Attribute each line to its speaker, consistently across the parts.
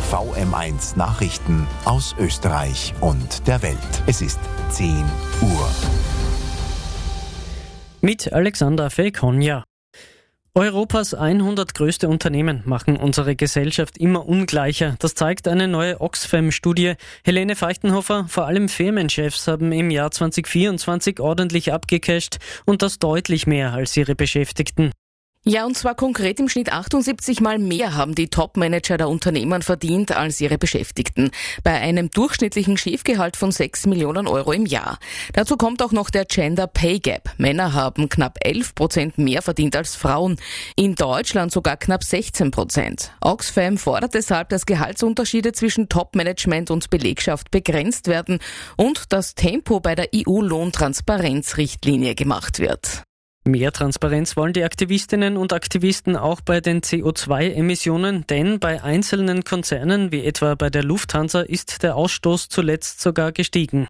Speaker 1: VM1 Nachrichten aus Österreich und der Welt. Es ist 10 Uhr.
Speaker 2: Mit Alexander Felkonja. Europas 100 größte Unternehmen machen unsere Gesellschaft immer ungleicher. Das zeigt eine neue Oxfam-Studie. Helene Feuchtenhofer, vor allem Firmenchefs haben im Jahr 2024 ordentlich abgecasht und das deutlich mehr als ihre Beschäftigten.
Speaker 3: Ja, und zwar konkret im Schnitt 78 Mal mehr haben die Top-Manager der Unternehmen verdient als ihre Beschäftigten. Bei einem durchschnittlichen Chefgehalt von 6 Millionen Euro im Jahr. Dazu kommt auch noch der Gender Pay Gap. Männer haben knapp 11% mehr verdient als Frauen. In Deutschland sogar knapp 16%. Oxfam fordert deshalb, dass Gehaltsunterschiede zwischen Top-Management und Belegschaft begrenzt werden und das Tempo bei der EU-Lohntransparenzrichtlinie gemacht wird.
Speaker 2: Mehr Transparenz wollen die Aktivistinnen und Aktivisten auch bei den CO2-Emissionen, denn bei einzelnen Konzernen, wie etwa bei der Lufthansa, ist der Ausstoß zuletzt sogar gestiegen.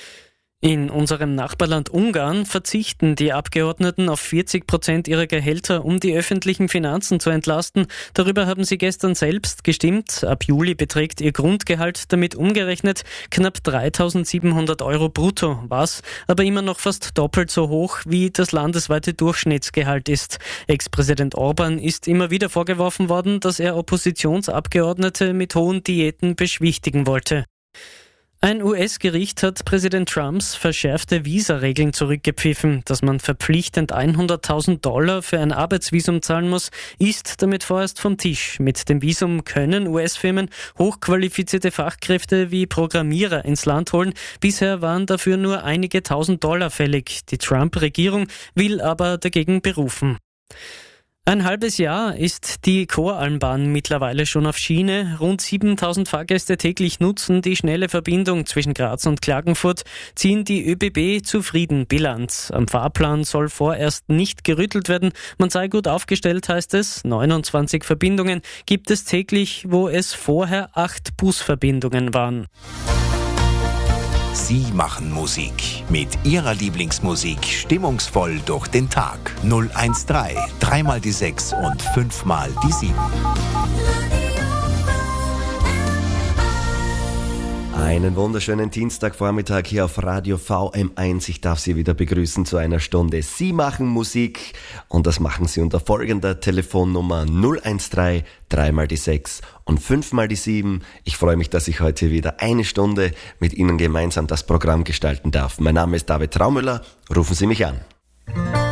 Speaker 2: In unserem Nachbarland Ungarn verzichten die Abgeordneten auf 40% ihrer Gehälter, um die öffentlichen Finanzen zu entlasten. Darüber haben sie gestern selbst gestimmt. Ab Juli beträgt ihr Grundgehalt damit umgerechnet knapp 3.700 Euro brutto, was aber immer noch fast doppelt so hoch wie das landesweite Durchschnittsgehalt ist. Ex-Präsident Orban ist immer wieder vorgeworfen worden, dass er Oppositionsabgeordnete mit hohen Diäten beschwichtigen wollte. Ein US-Gericht hat Präsident Trumps verschärfte Visa-Regeln zurückgepfiffen. Dass man verpflichtend $100.000 für ein Arbeitsvisum zahlen muss, ist damit vorerst vom Tisch. Mit dem Visum können US-Firmen hochqualifizierte Fachkräfte wie Programmierer ins Land holen. Bisher waren dafür nur einige $1.000 fällig. Die Trump-Regierung will aber dagegen berufen. Ein halbes Jahr ist die Koralmbahn mittlerweile schon auf Schiene. Rund 7.000 Fahrgäste täglich nutzen die schnelle Verbindung zwischen Graz und Klagenfurt, ziehen die ÖBB zufrieden Bilanz. Am Fahrplan soll vorerst nicht gerüttelt werden. Man sei gut aufgestellt, heißt es. 29 Verbindungen gibt es täglich, wo es vorher 8 Busverbindungen waren.
Speaker 1: Sie machen Musik. Mit Ihrer Lieblingsmusik stimmungsvoll durch den Tag. 013, 3 mal die 6 und 5 mal die 7.
Speaker 4: Einen wunderschönen Dienstagvormittag hier auf Radio VM1. Ich darf Sie wieder begrüßen zu einer Stunde Sie machen Musik und das machen Sie unter folgender Telefonnummer 013 3 mal die 6 und 5 mal die 7. Ich freue mich, dass ich heute wieder eine Stunde mit Ihnen gemeinsam das Programm gestalten darf. Mein Name ist David Traumüller. Rufen Sie mich an.